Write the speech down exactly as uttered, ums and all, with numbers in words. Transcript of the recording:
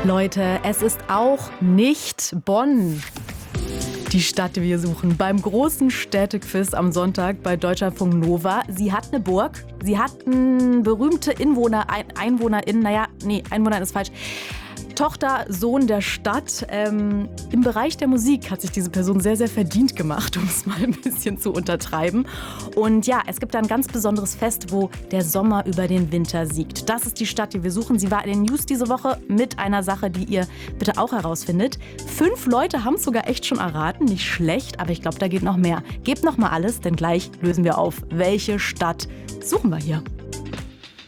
Leute, es ist auch nicht Bonn. Die Stadt, die wir suchen, beim großen Städtequiz am Sonntag bei Deutschlandfunk Nova. Sie hat eine Burg, sie hat einen berühmte Inwohner, ein, EinwohnerInnen, naja, nee, Einwohner ist falsch. Tochter, Sohn der Stadt. Ähm, Im Bereich der Musik hat sich diese Person sehr, sehr verdient gemacht, um es mal ein bisschen zu untertreiben. Und ja, es gibt da ein ganz besonderes Fest, wo der Sommer über den Winter siegt. Das ist die Stadt, die wir suchen. Sie war in den News diese Woche mit einer Sache, die ihr bitte auch herausfindet. Fünf Leute haben es sogar echt schon erraten. Nicht schlecht, aber ich glaube, da geht noch mehr. Gebt noch mal alles, denn gleich lösen wir auf. Welche Stadt suchen wir hier?